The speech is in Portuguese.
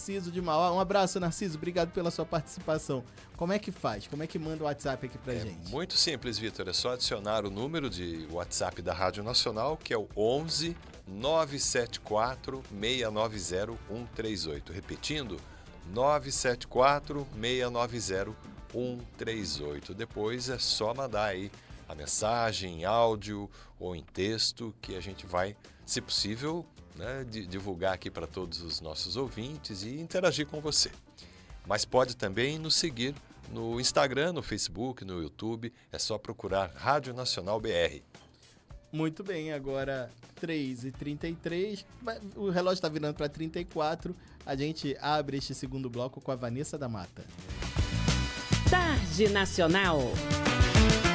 Narciso de Mauá. Um abraço, Narciso, obrigado pela sua participação. Como é que faz? Como é que manda o WhatsApp aqui pra gente? Muito simples, Vitor, é só adicionar o número de WhatsApp da Rádio Nacional, que é o 11 974 690 138. Repetindo, 974 690 138. Depois é só mandar aí a mensagem em áudio ou em texto, que a gente vai, se possível, né, divulgar aqui para todos os nossos ouvintes e interagir com você. Mas pode também nos seguir no Instagram, no Facebook, no YouTube, é só procurar Rádio Nacional BR. Muito bem, agora 3h33, o relógio está virando para 34, a gente abre este segundo bloco com a Vanessa da Mata. Tarde Nacional.